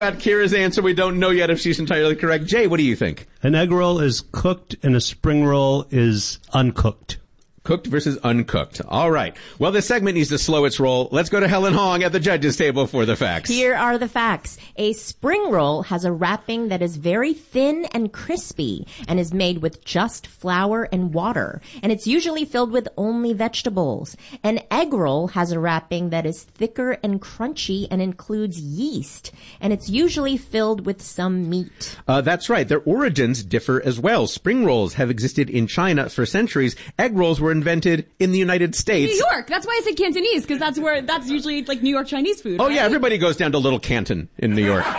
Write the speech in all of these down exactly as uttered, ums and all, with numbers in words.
About Kira's answer, we don't know yet if she's entirely correct. Jay, what do you think? An egg roll is cooked and a spring roll is uncooked. Cooked versus uncooked. All right. Well, this segment needs to slow its roll. Let's go to Helen Hong at the judges' table for the facts. Here are the facts. A spring roll has a wrapping that is very thin and crispy and is made with just flour and water. And it's usually filled with only vegetables. An egg roll has a wrapping that is thicker and crunchy and includes yeast. And it's usually filled with some meat. Uh, that's right. Their origins differ as well. Spring rolls have existed in China for centuries. Egg rolls were invented in the United States. New York. That's why I said Cantonese, because that's where, that's usually like New York Chinese food. Oh right? yeah, everybody goes down to Little Canton in New York.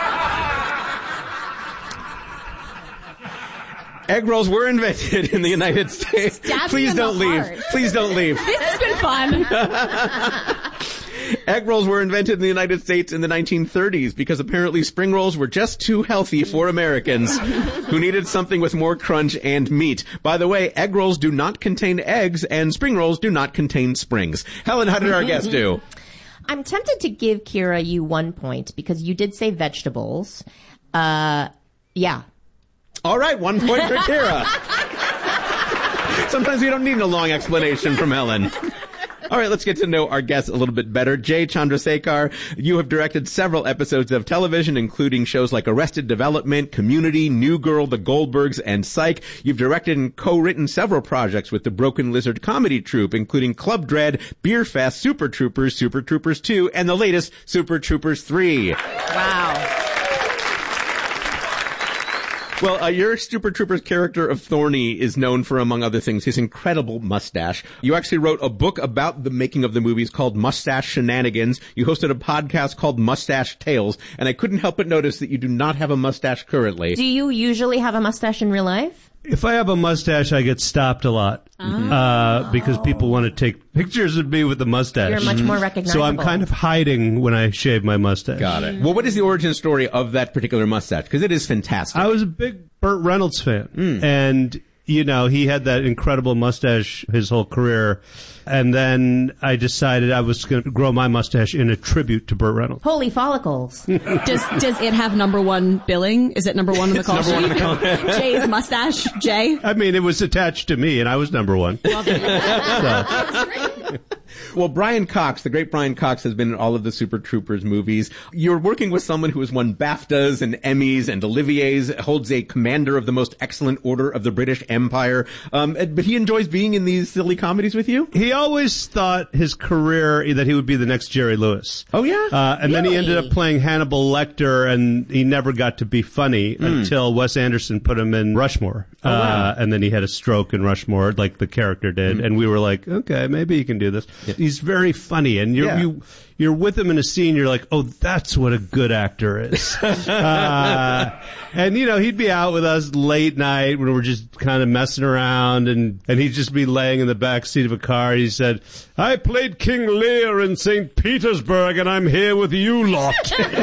Egg rolls were invented in the United States. Stab Please me in don't the leave. heart. Please don't leave. This has been fun. Egg rolls were invented in the United States in the nineteen thirties because apparently spring rolls were just too healthy for Americans who needed something with more crunch and meat. By the way, egg rolls do not contain eggs and spring rolls do not contain springs. Helen, how did our guest do? I'm tempted to give Kira you one point because you did say vegetables. Uh, yeah. All right, one point for Kira. Sometimes we don't need a long explanation from Helen. All right, let's get to know our guests a little bit better. Jay Chandrasekhar, you have directed several episodes of television, including shows like Arrested Development, Community, New Girl, The Goldbergs, and Psych. You've directed and co-written several projects with the Broken Lizard comedy troupe, including Club Dread, Beer Fest, Super Troopers, Super Troopers two, and the latest, Super Troopers three. Wow. Well, uh, your Super Troopers character of Thorny is known for, among other things, his incredible mustache. You actually wrote a book about the making of the movies called Mustache Shenanigans. You hosted a podcast called Mustache Tales, and I couldn't help but notice that you do not have a mustache currently. Do you usually have a mustache in real life? If I have a mustache, I get stopped a lot Oh. uh, because people want to take pictures of me with the mustache. You're much more recognizable. So I'm kind of hiding when I shave my mustache. Got it. Well, what is the origin story of that particular mustache? Because it is fantastic. I was a big Burt Reynolds fan, Mm. and you know, he had that incredible mustache his whole career. And then I decided I was going to grow my mustache in a tribute to Burt Reynolds. Holy follicles. Does does it have number one billing? Is it number one on the call sheet? Jay's mustache, Jay. I mean, it was attached to me, and I was number one. Love it. So. Well, Brian Cox, the great Brian Cox, has been in all of the Super Troopers movies. You're working with someone who has won BAFTAs and Emmys and Oliviers, holds a Commander of the Most Excellent Order of the British Empire. Um, but he enjoys being in these silly comedies with you? He always thought his career that he would be the next Jerry Lewis. Oh, yeah? Uh, and then he Really? ended up playing Hannibal Lecter, and he never got to be funny Mm. until Wes Anderson put him in Rushmore. Oh, wow. uh, and then he had a stroke in Rushmore, like the character did. Mm. And we were like, okay, maybe he can do this. Yeah. He's very funny, and you're, Yeah. you, you're with him in a scene, you're like, oh, that's what a good actor is. uh, and, you know, he'd be out with us late night when we're just kind of messing around, and, and he'd just be laying in the back seat of a car. He said, I played King Lear in Saint Petersburg, and I'm here with you lot.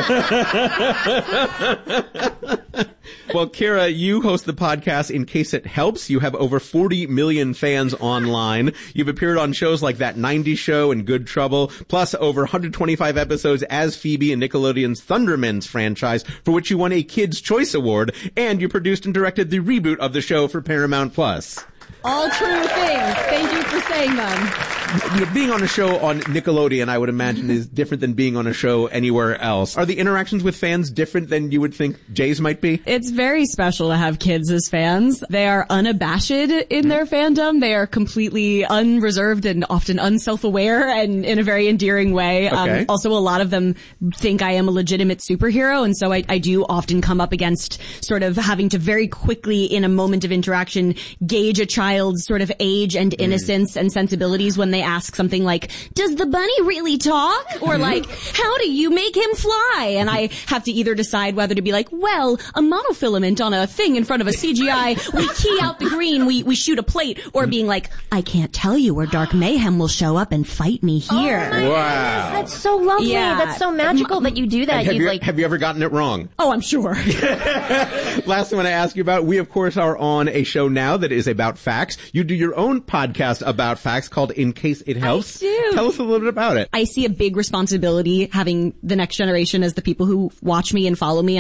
Well, Kira, you host the podcast In Case It Helps. You have over forty million fans online. You've appeared on shows like That nineties Show and Good Trouble, plus over one hundred twenty-five episodes as Phoebe in Nickelodeon's Thundermans franchise, for which you won a Kids' Choice Award, and you produced and directed the reboot of the show for Paramount Plus. All true things. Thank you for saying them. You know, being on a show on Nickelodeon, I would imagine, is different than being on a show anywhere else. Are the interactions with fans different than you would think Jay's might be? It's very special to have kids as fans. They are unabashed in their fandom. They are completely unreserved and often unself-aware and in a very endearing way. Okay. Um, also, a lot of them think I am a legitimate superhero, and so I, I do often come up against sort of having to very quickly, in a moment of interaction, gauge a child's sort of age and innocence mm. and sensibilities when they ask something like, does the bunny really talk? Or like, how do you make him fly? And I have to either decide whether to be like, well, a monofilament on a thing in front of a C G I, we key out the green, we, we shoot a plate, or being like, I can't tell you where Dark Mayhem will show up and fight me here. Oh, Wow. that's so lovely. Yeah. That's so magical that you do that. Have You you, like have you ever gotten it wrong? Oh, I'm sure. Last thing I want to ask you about, we of course are on a show now that is about facts. You do your own podcast about facts called In Case It Helps. I do. Tell us a little bit about it. I see a big responsibility having the next generation as the people who watch me and follow me